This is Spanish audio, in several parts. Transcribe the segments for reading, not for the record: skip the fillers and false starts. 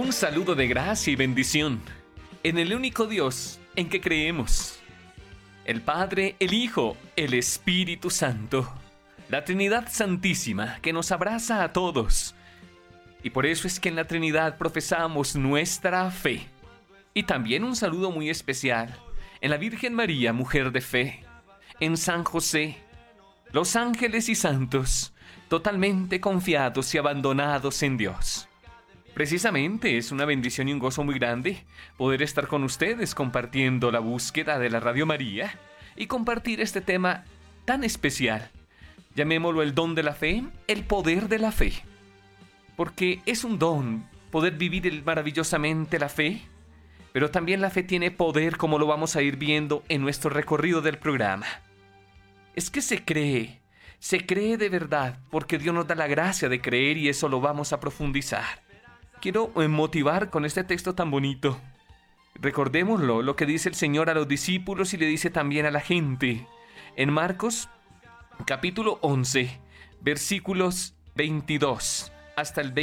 Un saludo de gracia y bendición en el único Dios en que creemos. El Padre, el Hijo, el Espíritu Santo. La Trinidad Santísima que nos abraza a todos. Y por eso es que en la Trinidad profesamos nuestra fe. Y también un saludo muy especial en la Virgen María, mujer de fe, en San José, los ángeles y santos, totalmente confiados y abandonados en Dios. Precisamente es una bendición y un gozo muy grande poder estar con ustedes compartiendo la búsqueda de la Radio María y compartir este tema tan especial. Llamémoslo el don de la fe, el poder de la fe. Porque es un don poder vivir maravillosamente la fe, pero también la fe tiene poder, como lo vamos a ir viendo en nuestro recorrido del programa. Es que se cree de verdad, porque Dios nos da la gracia de creer y eso lo vamos a profundizar. Quiero motivar con este texto tan bonito. Recordémoslo, lo que dice el Señor a los discípulos y le dice también a la gente. En Marcos, capítulo 11, versículos 22 hasta el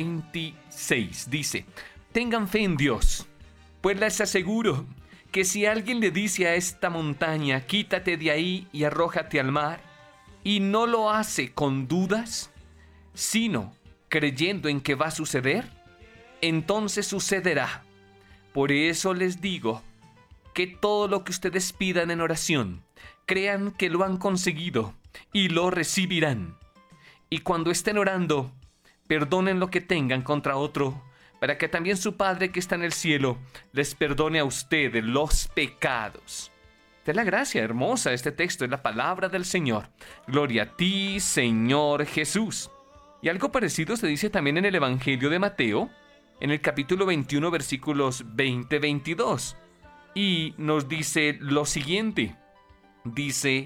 26, dice: tengan fe en Dios, pues les aseguro que si alguien le dice a esta montaña, quítate de ahí y arrójate al mar, y no lo hace con dudas, sino creyendo en que va a suceder, entonces sucederá. Por eso les digo que todo lo que ustedes pidan en oración, crean que lo han conseguido y lo recibirán. Y cuando estén orando, perdonen lo que tengan contra otro, para que también su Padre que está en el cielo les perdone a ustedes los pecados. De la gracia hermosa, este texto es la palabra del Señor. Gloria a ti, Señor Jesús. Y algo parecido se dice también en el Evangelio de Mateo, en el capítulo 21, versículos 20-22. Y nos dice lo siguiente. Dice: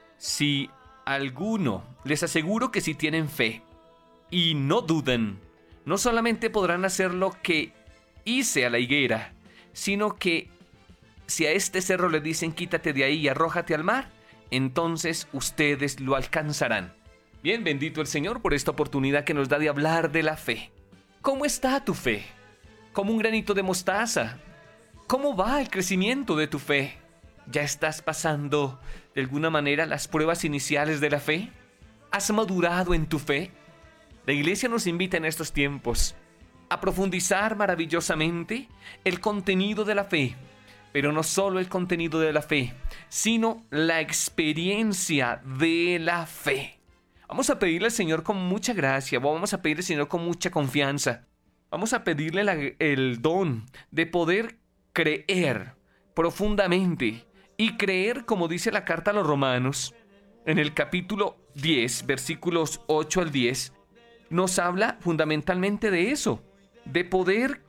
si alguno, les aseguro que si tienen fe y no dudan, no solamente podrán hacer lo que hice a la higuera, sino que si a este cerro le dicen quítate de ahí y arrójate al mar, entonces ustedes lo alcanzarán. Bien, bendito el Señor por esta oportunidad que nos da de hablar de la fe. ¿Cómo está tu fe? ¿Como un granito de mostaza? ¿Cómo va el crecimiento de tu fe? ¿Ya estás pasando de alguna manera las pruebas iniciales de la fe? ¿Has madurado en tu fe? La Iglesia nos invita en estos tiempos a profundizar maravillosamente el contenido de la fe, pero no solo el contenido de la fe, sino la experiencia de la fe. Vamos a pedirle al Señor con mucha gracia, vamos a pedirle al Señor con mucha confianza. Vamos a pedirle el don de poder creer profundamente y creer, como dice la carta a los Romanos, en el capítulo 10, versículos 8 al 10, nos habla fundamentalmente de eso, del poder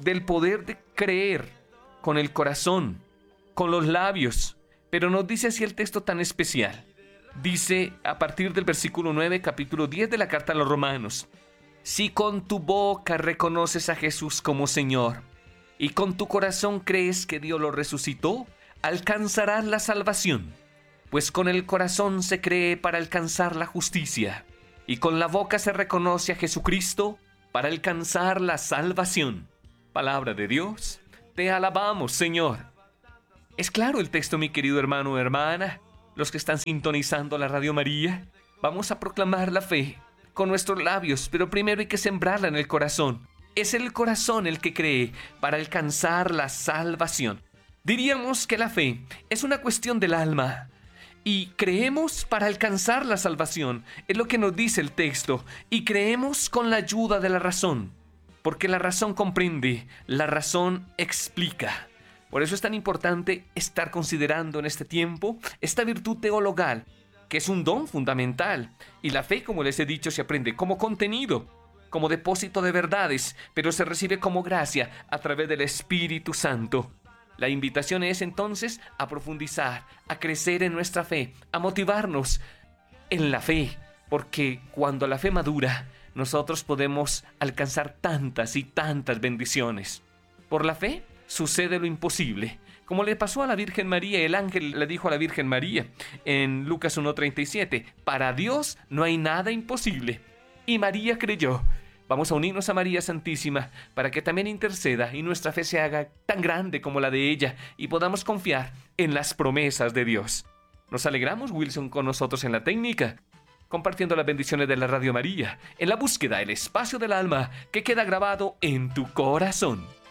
de creer con el corazón, con los labios, pero nos dice así el texto tan especial. Dice a partir del versículo 9, capítulo 10 de la carta a los Romanos: si con tu boca reconoces a Jesús como Señor y con tu corazón crees que Dios lo resucitó, alcanzarás la salvación. Pues con el corazón se cree para alcanzar la justicia y con la boca se reconoce a Jesucristo para alcanzar la salvación. Palabra de Dios, te alabamos, Señor. Es claro el texto, mi querido hermano o hermana. Los que están sintonizando la Radio María, vamos a proclamar la fe con nuestros labios, pero primero hay que sembrarla en el corazón. Es el corazón el que cree para alcanzar la salvación. Diríamos que la fe es una cuestión del alma y creemos para alcanzar la salvación. Es lo que nos dice el texto, y creemos con la ayuda de la razón, porque la razón comprende, la razón explica. Por eso es tan importante estar considerando en este tiempo esta virtud teologal, que es un don fundamental. Y la fe, como les he dicho, se aprende como contenido, como depósito de verdades, pero se recibe como gracia a través del Espíritu Santo. La invitación es entonces a profundizar, a crecer en nuestra fe, a motivarnos en la fe, porque cuando la fe madura, nosotros podemos alcanzar tantas y tantas bendiciones. Por la fe sucede lo imposible, como le pasó a la Virgen María. El ángel le dijo a la Virgen María en Lucas 1:37: para Dios no hay nada imposible. Y María creyó, Vamos a unirnos a María Santísima para que también interceda y nuestra fe se haga tan grande como la de ella y podamos confiar en las promesas de Dios. Nos alegramos, Wilson, con nosotros en la técnica, compartiendo las bendiciones de la Radio María, en la búsqueda del espacio del alma que queda grabado en tu corazón.